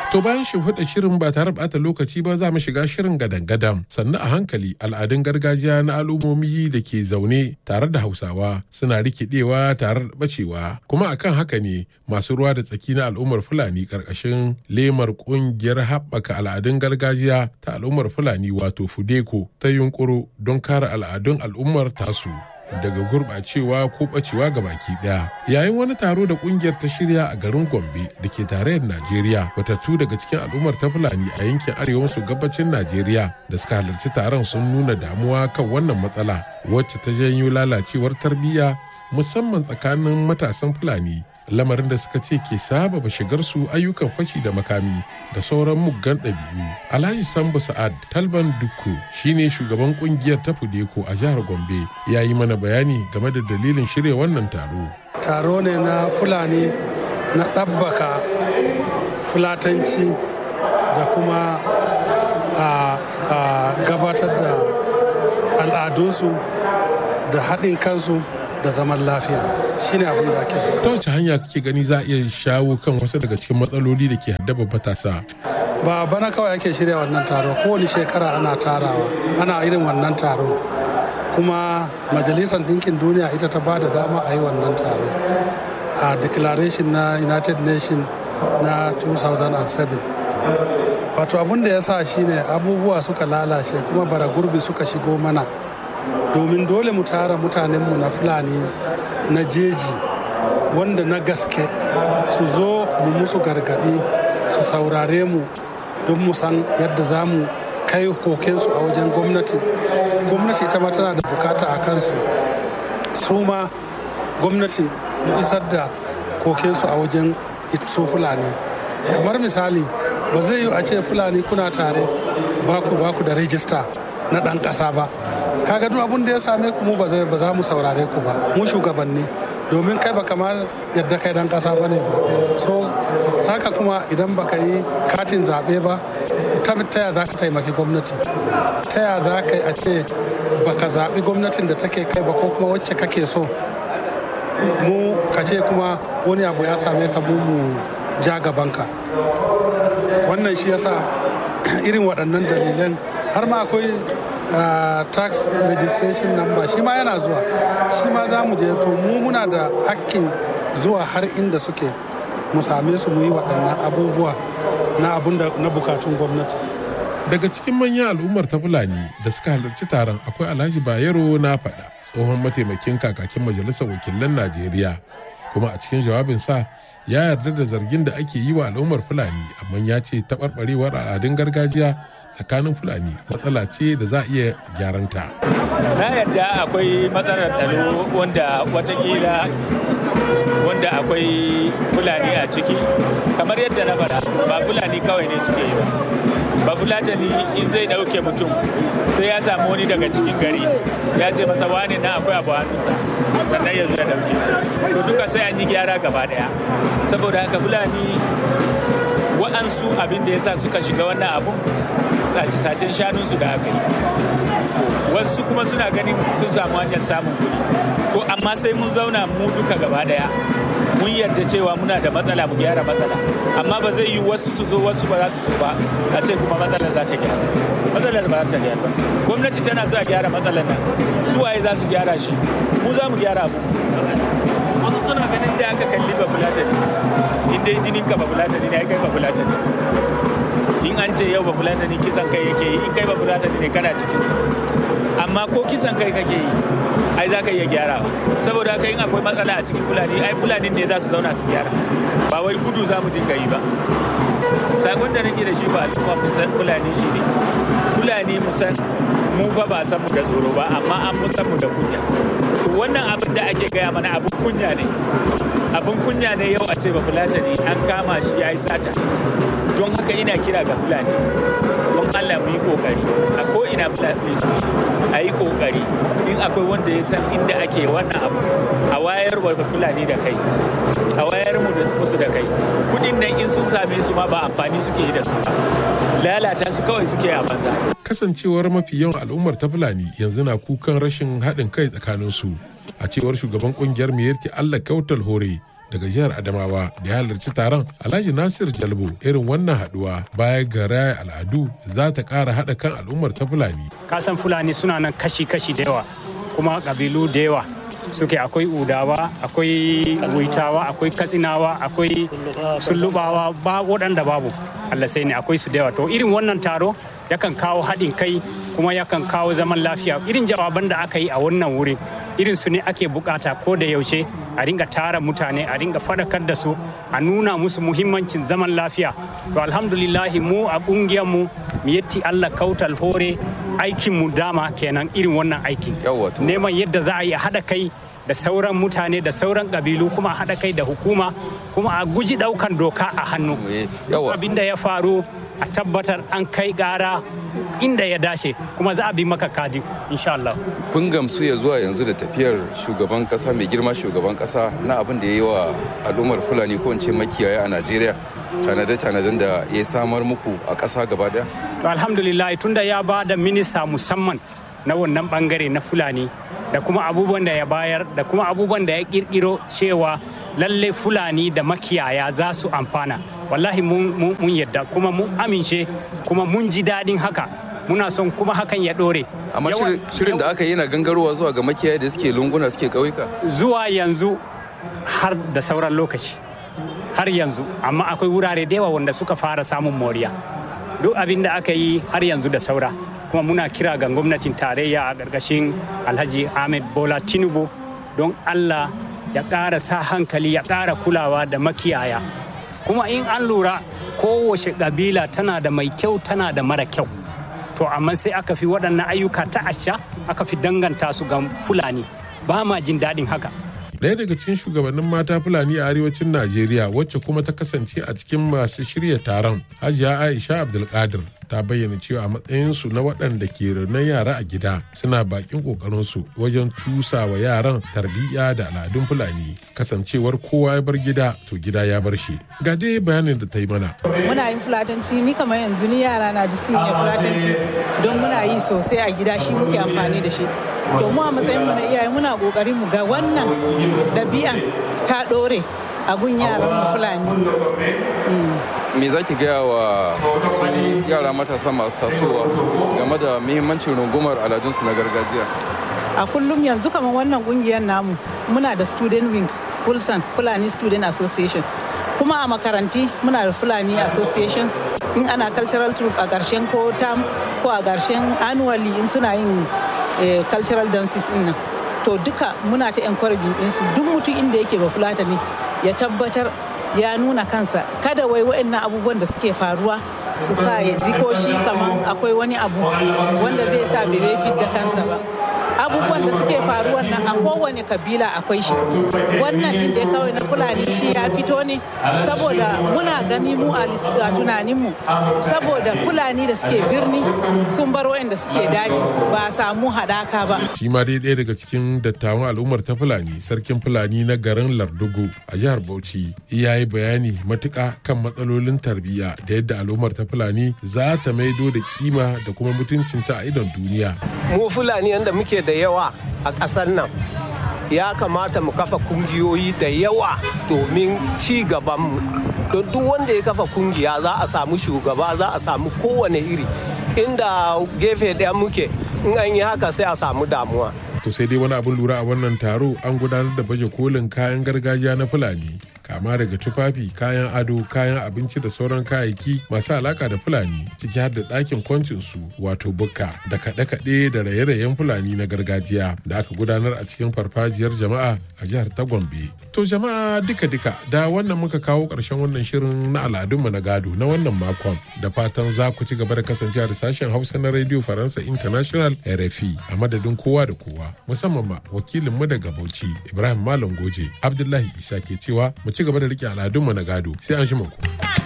To bayan shimfiɗa shirin ba tare ɓata lokaci ba za mu shiga shirin gadan-gadan sannan a hankali al'adun gargajiya na al'ummomi da ke zaune tare da Hausawa suna rikidewa tare da bacewa kuma akan haka ne masu ruwa da tsaki na al'ummar Fulani ƙarƙashin lemar ƙungiyar haɓaka al'adun gargajiya ta al'ummar Fulani wato Fudeko ta yunƙuro don kare al'adun al'ummar tasu daga gurɓacewa ko ɓacewa ga baki ɗaya. Yayin wani taro da ƙungiyar ta shirya a garin Gombe da ke tarayyar Najeriya, watattu daga cikin al'ummar ta Fulani a yankin arewa maso gabacin Najeriya da suka halarci taron sun nuna damuwa kan wannan matsala wacce ta janyo lalacewar tarbiyya musamman tsakanin matasan Fulani. Lamarin da suka ce ke sababa shigar su ayyukan fashi da makami da sauran muggan ɗabi'u. Alhaji Sambu Sa'ad Talban Dukku shine shugaban kungiyar ta Fudeko a jihar Gombe ya yi mana bayani game da dalilin shirya wannan taro. Taro ne na Fulani na ɗabbaka fulatanci da kuma gabatar da al'adunsu da haɗin kansu da zaman lafiya shine abin da ake. Ta wace hanya kake gani za a iya shawo kan wasu daga cikin matsaloli da ke haddaba matasa? Ba bana kawai ake shirya wannan taro, kowane shekara ana tarawa, ana irin wannan taro, kuma majalisar ɗinkin duniya ita ta ba da dama a yi wannan taro a declaration na United Nations na 2007. Wato abin da ya sa shine abubuwa suka lalace kuma bara gurbi suka shigo mana, domin dole mu tara mutanenmu na Fulani na jeji wanda na gaske su zo mu musu gargadi su saurare mu don mu san yadda za mu kai kokensu a wajen gwamnati. Gwamnati ita ma tana da bukata a kansu, su ma gwamnati mu isar da kokensu a wajen su Fulani. Kamar misali, ba zai yi a ce Fulani kuna tare baku da rajista na ɗan ƙasa ba. Kaga duk abin da ya same ku mu ba za mu saurare ku ba, mu shugabanni, domin kai ba kamar yadda kai dan kasa ba ne ba. So saka kuma idan baka yi katin zaɓe ba, ta ya za ka taimaki gwamnati, ta ya za ka yi a ce baka zaɓi gwamnatin da take kai ba ko kuma wacce kake so, mu ka ce kuma wani abu ya same ka mu ja gabanka. Wannan shi yasa irin waɗannan dalilan har ma akwai tax registration number shi ma yana zuwa, shi ma za mu je, to mu muna da hakkin zuwa har inda suke mu same su mu yi waɗannan abubuwa na bukatun gwamnati. Daga cikin manyan al'ummar ta Fulani da suka halarci taron akwai Alhaji Bayero na faɗa, tsohon mataimakin kakakin majalisar wakilan Najeriya, kuma a cikin jawabinsa ya yarda da zargin da ake yi wa al'ummar Fulani, amma ya ce taɓarɓarewar al'adun gargajiya tsakanin Fulani matsala ce da za a iya gyaranta. Na yarda akwai matsalar tsaro wanda akwai Fulani a ciki, kamar yadda na faɗa ba Fulani kawai ne suke yi ba Fulatani in zai ɗauke mutum sai ya samu wani daga cikin gari ya ce masa wani na akwai abu hannunsa sannan ya zo ya ɗauke, to duka sai an yi gyara gaba ɗaya. Saboda haka Fulani wa'ansu abin da ya sa suka shiga wannan abun sace-sacen shanunsu da aka yi, to wasu kuma suna ganin sun samu hanyar samun kuɗi, to amma sai mun zauna mu duka gaba ɗaya mun yarda cewa muna da matsala mu gyara matsala, amma ba zai yi wasu su zo wasu ba za su zo ba a ce kuma matsalar za ta gyara. Matsalar ba za ta gyara ba. Gwamnati tana so a gyara matsalar nan, su waye za su gyara shi? Mu za mu gyara abu. Wasu suna ganin da aka kalli ba Fulatani, in dai jinin ka ba Fulatani ne, ai kai ba Fulatani. In an ce yau ba Fulatani kisan kai yake yi, in kai ba Fulatani ne kana cikin su. Amma ko kisan kai kake yi, ai za ka iya gyara. Saboda haka in akwai matsala a cikin Fulani, ai Fulani ne za su zauna su gyara, ba wai gudu za mu dinga yi ba. Sakon da nake da shi ba al'umma musan Fulani shi ne, Fulani musan mu ba san mu da tsoro ba, amma an musan mu da kunya. To wannan abin da ake gaya mana abin kunya ne, abin kunya ne yau a ce ba Fulatani an kama shi ya yi sata. Don haka ina kira ga Fulani, don Allah mu yi kokari a ko ina Fulani su a yi kokari, in akwai wanda ya san inda ake wannan abu a wayar wa Fulani da kai, a wayar musu da kai. Kudin nan in sun same su ma ba amfani suke yi da su ba, lalata su kawai suke a banza. Kasancewar mafi yawan al'ummar ta Fulani yanzu na kukan rashin haɗin kai tsakanin su, a cewar shugaban kungiyar Miyarki Allah Kautal Hore daga jihar Adamawa da ya halarci taron Alhaji Nasir Jalbo irin wannan haduwa baya ga raya al'adu za ta ƙara haɗa kan al'ummar ta Fulani. Kasan Fulani suna nan kashi-kashi da yawa kuma ƙabilu da yawa suke, akwai Udawa, akwai Wuitawa, akwai Katsinawa, akwai Sullubawa, ba waɗanda babu Allah sai ne akwai su da yawa. To irin wannan taro yakan kawo haɗin kai kuma yakan kawo zaman lafiya. Irin jawaban da aka yi a wannan wurin irin su ne ake bukata ko da yaushe a ringa tara mutane, a ringa faɗakar da su, a nuna musu muhimmancin zaman lafiya. To alhamdulillahi mu a ƙungiyar mu yetti Allah kautal hore aikin mu dama kenan irin wannan aikin. Neman yadda za a yi haɗa kai da sauran mutane da sauran ƙabilu kuma a haɗa kai da hukuma kuma a guji ɗaukan doka a hannu. Abin da ya faru a tabbatar an kai ƙara inda ya dace kuma za a bi maka kadi insha Allah. Kun gamsu ya zuwa yanzu da tafiyar shugaban kasa mai girma shugaban kasa na abin da ya yi wa al'ummar Fulani ko in ce makiyaya a Najeriya tanade-tanaden da ya samar muku a ƙasa gaba daya? To alhamdulillah tunda ya ba da minista musamman na wannan bangare na Fulani da kuma abubuwan da ya bayar da kuma abubuwan da ya kirkiro cewa lalle Fulani da makiyaya za su amfana. Wallahi mun yadda kuma mun amince kuma mun ji daɗin haka, muna son kuma hakan ya ɗore. Amma shirin da aka yi na gangarowa zuwa ga makiyaya da suke lunguna suke ƙauyuka? Zuwa yanzu har da sauran lokaci, har yanzu, amma akwai wurare da yawa wanda suka fara samun moriya. Duk abin da aka yi har yanzu da saura, kuma muna kira ga gwamnatin tarayya a ƙarƙashin Alhaji Ahmed Bola Tinubu don Allah ya ƙara sa hankali, ya ƙara kulawa da makiyaya. Kuma in an lura kowace ƙabila tana da mai kyau tana da mara kyau, to amma sai aka fi waɗannan ayyuka ta asha aka fi danganta su ga Fulani, ba ma jin daɗin haka. Ɗaya daga cikin shugabannin mata Fulani a arewacin Najeriya wacce kuma ta kasance a cikin masu shirya taron, Hajiya Aisha Abdulkadir, ta bayyana cewa a matsayinsu na waɗanda ke raunin yara a gida suna bakin ƙoƙarinsu wajen cusa wa yaran tarbiyya da al'adun Fulani. Kasancewar kowa ya bar gida to gida ya bar shi. Ga dai bayanin da ta yi mana. Muna yin Fulatanci, ni kamar yanzu ni yara na ji sun yi Fulatanci don muna yi sosai a gida, shi muke amfani da shi. To mu a matsayin mu na iyaye muna ƙoƙarin mu ga wannan ɗabi'an ta ɗore a gun yaran mu Fulani. Me za ki gaya wa su yara matasa masu tasowa game da muhimmancin rungumar aladunsu na gargajiya? A kullum yanzu kamar wannan kungiyar namu muna da student wing Fulsan Fulani Student Association, kuma a makaranti muna da Fulani Associations. In ana cultural troupe a ƙarshen ko term ko a ƙarshen annually in suna yin cultural dances din nan, to duka muna ta encouraging ɗinsu duk mutum inda yake ba Fulatani ya tabbatar ya nuna kansa, kada wai waɗannan abubuwan da suke faruwa su sa ya ji ko shi kamar akwai wani abu wanda zai sa bai da kansa ba. Abubuwan da suke faruwa nan a kowane kabila akwai shi. Wannan din da kawai na Fulani shi ya fito ne saboda muna gani mu a tunaninmu, saboda Fulani da suke birni sun bar waɗanda suke daji ba a samu hadaka ba. Shi ma dai ɗaya daga cikin dattawan al'ummar ta Fulani, sarkin Fulani na garin Lardugu a jihar Bauchi, ya yi bayani matuƙa kan matsalolin tarbiyya da yadda al'ummar ta Fulani za ta maido da kima da kuma mutuncinta a idon duniya. Mu Fulani yanda muke da yawa a ƙasar nan, ya kamata mu kafa kungiyoyi da yawa domin ci gabanmu. Don duk wanda ya kafa kungiya za a samu shugaba, za a samu kowane iri. Inda gefe ɗaya muke, in an yi haka sai a samu damuwa. To sai dai wani abin lura a wannan taro, an gudanar da baje kolin kayan gargajiya na Fulani, kama daga tufafi, kayan ado, kayan abinci da sauran kayayyaki masu alaka da Fulani, ciki har da ɗakin kwancinsu wato bukka, da kaɗe-kaɗe da raye-rayen Fulani na gargajiya da aka gudanar a cikin farfajiyar jama'a a jihar ta Gombe. To jama'a duka-duka da wannan muka kawo ƙarshen wannan shirin na al'adunmu na gado na wannan makon, da fatan za ku ci gaba da kasancewa da sashen Hausa na Radio Faransa International RFI a madadin kowa da kowa, musamman ma wakilinmu daga Bauchi Ibrahim Malam Goje, Abdullahi Isa ke cewa mu ci gaba da rike al'adunmu na gado, sai an shi ku.